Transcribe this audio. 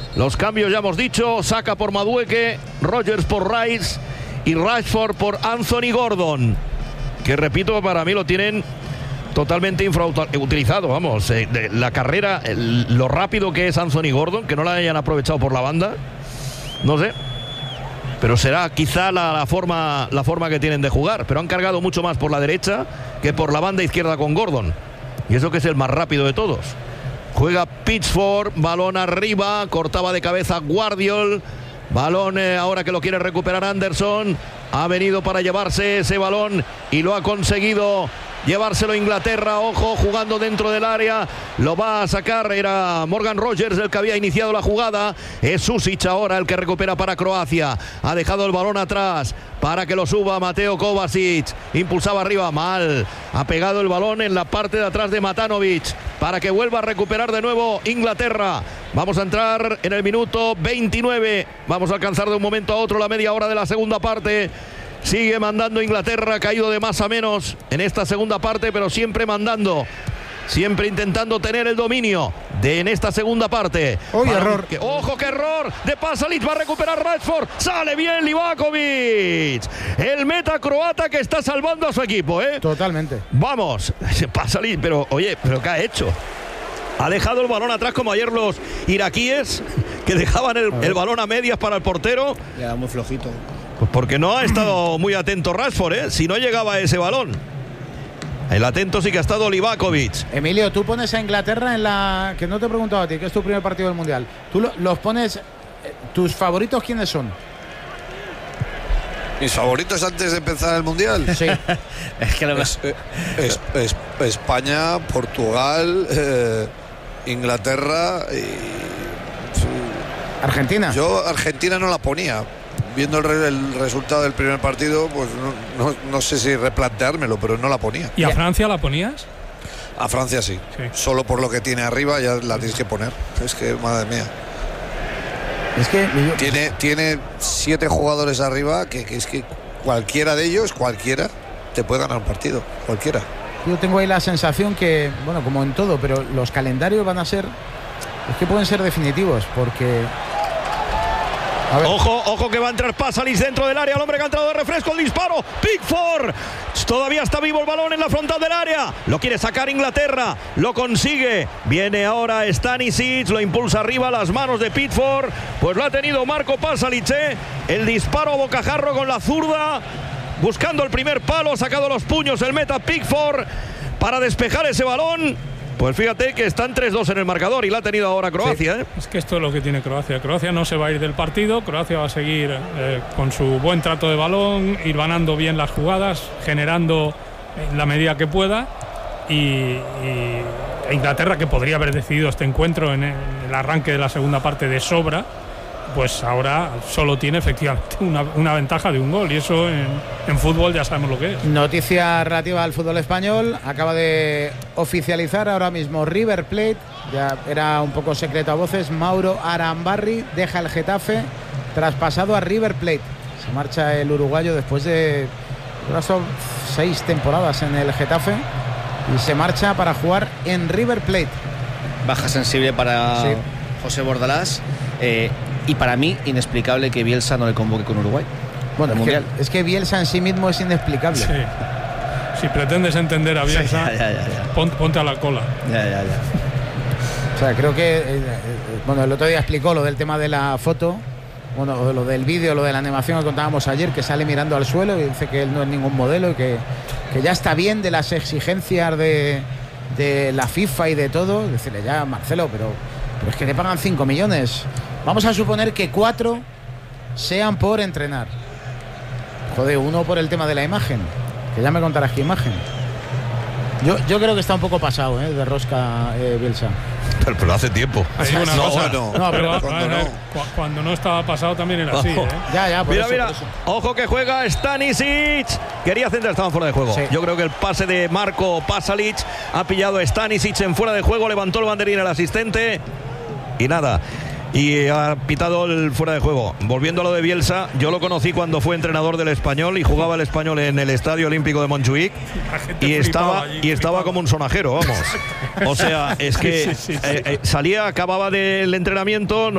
Los cambios ya hemos dicho: Saka por Madueke, Rodgers por Rice y Rashford por Anthony Gordon, que repito, para mí lo tienen totalmente infrautilizado. Vamos, la carrera, lo rápido que es Anthony Gordon, que no la hayan aprovechado por la banda, no sé. Pero será quizá la forma que tienen de jugar. Pero han cargado mucho más por la derecha que por la banda izquierda con Gordon. Y eso que es el más rápido de todos. Juega Pickford, balón arriba, cortaba de cabeza Guardiol. Balón ahora que lo quiere recuperar Anderson. Ha venido para llevarse ese balón y lo ha conseguido llevárselo Inglaterra. Ojo, jugando dentro del área, lo va a sacar. Era Morgan Rogers el que había iniciado la jugada. Es Susic ahora el que recupera para Croacia. Ha dejado el balón atrás para que lo suba Mateo Kovacic. Impulsaba arriba, mal. Ha pegado el balón en la parte de atrás de Matanovic para que vuelva a recuperar de nuevo Inglaterra. Vamos a entrar en el minuto 29. Vamos a alcanzar de un momento a otro la media hora de la segunda parte. Sigue mandando Inglaterra, ha caído de más a menos en esta segunda parte, pero siempre mandando, siempre intentando tener el dominio en esta segunda parte. Error. ¡Ojo, qué error! De Pasalic, va a recuperar Rashford. Sale bien Livakovic, el meta croata que está salvando a su equipo, ¿eh? Totalmente. Vamos, Pasalic, pero oye, ¿pero qué ha hecho? Ha dejado el balón atrás como ayer los iraquíes, que dejaban el balón a medias para el portero. Le da muy flojito. Pues porque no ha estado muy atento Rashford, ¿eh? Si no llegaba ese balón. El atento sí que ha estado Livakovic. Emilio, tú pones a Inglaterra en la... Que no te he preguntado a ti, que es tu primer partido del Mundial. Tú los pones... ¿Tus favoritos quiénes son? ¿Mis favoritos antes de empezar el Mundial? Sí. Es que España, Portugal, Inglaterra y... Argentina. Yo Argentina no la ponía. Viendo el resultado del primer partido, pues no sé si replanteármelo, pero no la ponía. ¿Y a Francia la ponías? A Francia sí. Solo por lo que tiene arriba ya la tienes que poner. Es que, madre mía. Es que tiene 7 jugadores arriba que es que cualquiera de ellos, te puede ganar un partido. Cualquiera. Yo tengo ahí la sensación que, bueno, como en todo, pero los calendarios van a ser... Es que pueden ser definitivos, porque... Ojo que va a entrar Pasalic dentro del área. El hombre que ha entrado de refresco, el disparo. Pickford. Todavía está vivo el balón en la frontal del área. Lo quiere sacar Inglaterra. Lo consigue. Viene ahora Stanisic. Lo impulsa arriba, las manos de Pickford. Pues lo ha tenido Marco Pasalic, ¿eh? El disparo a bocajarro con la zurda. Buscando el primer palo. Ha sacado los puños el meta Pickford para despejar ese balón. Pues fíjate que están 3-2 en el marcador y la ha tenido ahora Croacia, ¿eh? Es que esto es lo que tiene Croacia. Croacia no se va a ir del partido. Croacia va a seguir con su buen trato de balón, ir ganando bien las jugadas, generando en la medida que pueda. Y Inglaterra, que podría haber decidido este encuentro en el arranque de la segunda parte de sobra, pues ahora solo tiene efectivamente una ventaja de un gol, y eso en fútbol ya sabemos lo que es. Noticia relativa al fútbol español: acaba de oficializar ahora mismo River Plate, ya era un poco secreto a voces, Mauro Arambarri deja el Getafe traspasado a River Plate. Se marcha el uruguayo después de 6 temporadas en el Getafe y se marcha para jugar en River Plate. Baja sensible para José Bordalás. Y para mí, inexplicable que Bielsa no le convoque con Uruguay. Bueno, es que Bielsa en sí mismo es inexplicable. Sí. Si pretendes entender a Bielsa, ponte a la cola. Ya. O sea, creo que... bueno, el otro día explicó lo del tema de la foto, bueno, lo del vídeo, lo de la animación que contábamos ayer, que sale mirando al suelo y dice que él no es ningún modelo y que ya está bien de las exigencias de la FIFA y de todo. Decirle ya, Marcelo, pero es que le pagan 5 millones. Vamos a suponer que 4 sean por entrenar. Joder, 1 por el tema de la imagen. Que ya me contarás qué imagen. Yo creo que está un poco pasado, de rosca Bielsa. Pero hace tiempo. Cuando no estaba pasado también era así, ¿eh? Ya, por mira. Por eso. Ojo que juega Stanisic. Quería centrar, estaban fuera de juego. Sí. Yo creo que el pase de Marco Pasalic ha pillado a Stanisic en fuera de juego. Levantó el banderín el asistente. Y nada. Y ha pitado el fuera de juego. Volviendo a lo de Bielsa, yo lo conocí cuando fue entrenador del Español y jugaba el Español en el Estadio Olímpico de Montjuic y estaba como un sonajero, vamos. O sea, es que salía, acababa del entrenamiento.